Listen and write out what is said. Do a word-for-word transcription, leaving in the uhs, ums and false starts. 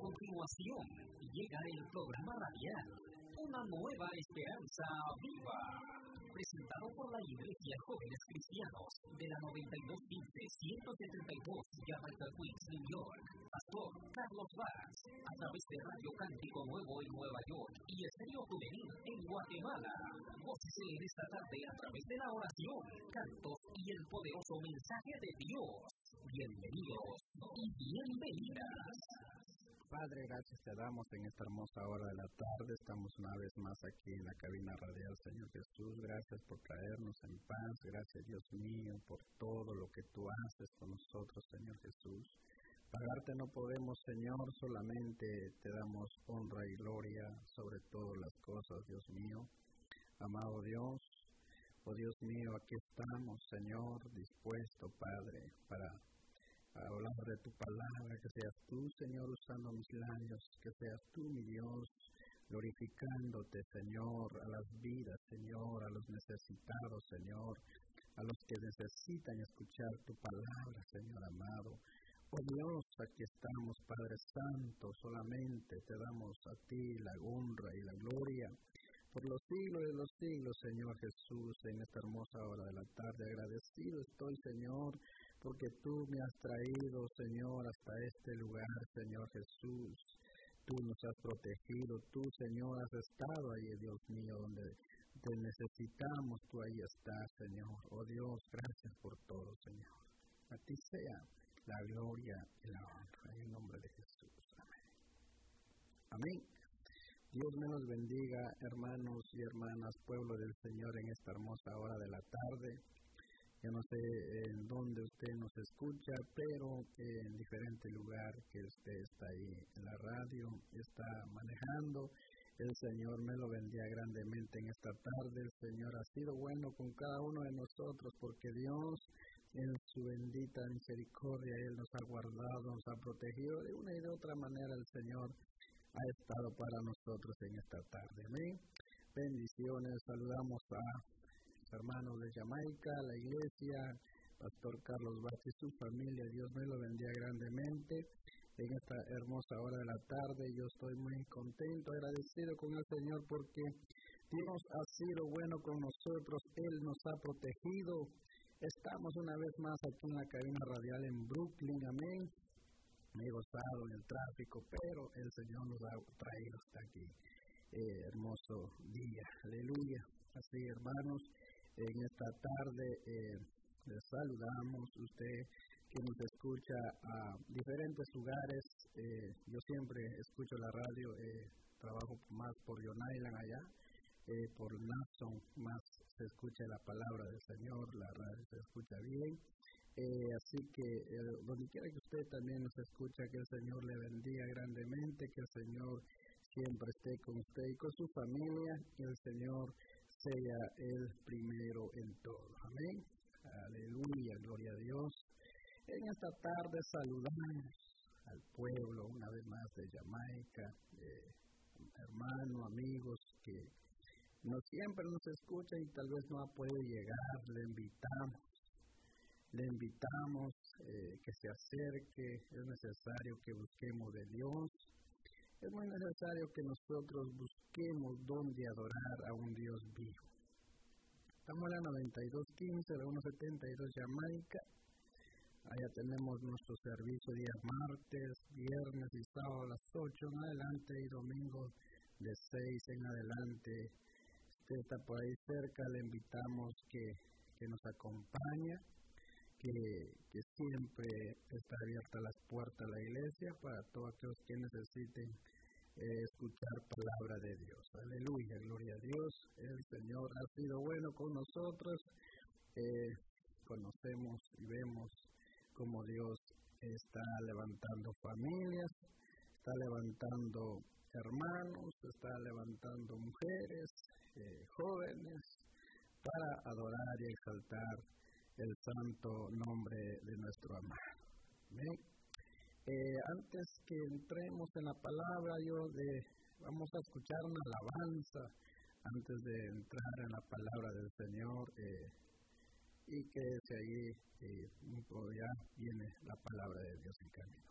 continuación llega el programa radial Una Nueva Esperanza Viva, presentado por la Iglesia Jóvenes Cristianos de la noventa y dos quince ciento setenta y dos Jamaica Queens, New York, Pastor Carlos Vaz, a través de Radio Cántico Nuevo en Nueva York y Estéreo Juvenil en Guatemala. Gócese en esta tarde a través de la oración, cantos y el poderoso mensaje de Dios. Bienvenidos y bienvenidas. Padre, gracias te damos en esta hermosa hora de la tarde. Estamos una vez más aquí en la cabina radial, Señor Jesús. Gracias por traernos en paz. Gracias, Dios mío, por todo lo que tú haces con nosotros, Señor Jesús. Pagarte no podemos, Señor, solamente te damos honra y gloria sobre todas las cosas, Dios mío. Amado Dios, oh Dios mío, aquí estamos, Señor, dispuesto, Padre, para hablar de tu palabra, que seas tú, Señor, usando mis labios, que seas tú, mi Dios, glorificándote, Señor, a las vidas, Señor, a los necesitados, Señor, a los que necesitan escuchar tu palabra, Señor amado. Oh Dios, aquí estamos, Padre Santo, solamente te damos a ti la honra y la gloria por los siglos de los siglos, Señor Jesús, en esta hermosa hora de la tarde. Agradecido estoy, Señor, porque tú me has traído, Señor, hasta este lugar, Señor Jesús. Tú nos has protegido, tú, Señor, has estado ahí, Dios mío, donde te necesitamos, tú ahí estás, Señor. Oh Dios, gracias por todo, Señor. A ti sea la gloria y la honra, en el nombre de Jesús. Amén. Amén. Dios me los bendiga, hermanos y hermanas, pueblo del Señor, en esta hermosa hora de la tarde. Yo no sé en dónde usted nos escucha, pero en diferente lugar que usted está ahí en la radio, está manejando. El Señor me lo bendiga grandemente en esta tarde. El Señor ha sido bueno con cada uno de nosotros, porque Dios, en su bendita misericordia, Él nos ha guardado, nos ha protegido. De una y de otra manera el Señor ha estado para nosotros en esta tarde. Amén. Bendiciones. Saludamos a hermanos de Jamaica, la iglesia, Pastor Carlos Vaz y su familia. Dios me lo bendiga grandemente en esta hermosa hora de la tarde. Yo estoy muy contento, agradecido con el Señor, porque Dios ha sido bueno con nosotros. Él nos ha protegido. Estamos una vez más aquí en la cabina radial en Brooklyn. Amén. Me he gozado en el tráfico, pero el Señor nos ha traído hasta aquí. Eh, hermoso día. Aleluya. Así, hermanos, en esta tarde eh, les saludamos. Usted que nos escucha a diferentes lugares, eh, yo siempre escucho la radio, eh, trabajo más por Long Island allá, eh, por Nason, más se escucha la palabra del Señor, la radio se escucha bien. Eh, así que eh, donde quiera que usted también nos escucha, que el Señor le bendiga grandemente, que el Señor siempre esté con usted y con su familia, que el Señor sea el primero en todo. Amén. Aleluya, gloria a Dios. En esta tarde saludamos al pueblo una vez más de Jamaica, eh, hermanos, amigos que no siempre nos escuchan y tal vez no ha podido llegar. Le invitamos, le invitamos eh, que se acerque. Es necesario que busquemos de Dios. Es muy necesario que nosotros busquemos dónde adorar a un Dios vivo. Estamos en la noventa y dos quince, la ciento setenta y dos Jamaica. Allá tenemos nuestro servicio días martes, viernes y sábado a las ocho en adelante y domingo de seis en adelante. Si usted está por ahí cerca, le invitamos que, que nos acompañe, que, que siempre está abierta las puertas a la iglesia para todos aquellos que necesiten eh, escuchar palabra de Dios. Aleluya, gloria a Dios. El Señor ha sido bueno con nosotros. Eh, conocemos y vemos cómo Dios está levantando familias, está levantando hermanos, está levantando mujeres, eh, jóvenes, para adorar y exaltar el santo nombre de nuestro amado. ¿Ven? Eh, antes que entremos en la palabra, yo de, vamos a escuchar una alabanza antes de entrar en la palabra del Señor, eh, y que desde allí eh, ya viene la palabra de Dios en camino.